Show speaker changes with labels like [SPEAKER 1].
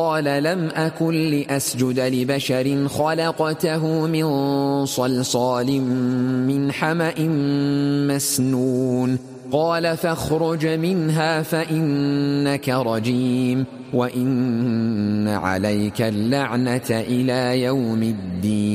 [SPEAKER 1] قال لم أكن لأسجد لبشر خلقته من صلصال من حمأ مسنون قال فاخرج منها فإنك رجيم وإن عليك اللعنة إلى يوم الدين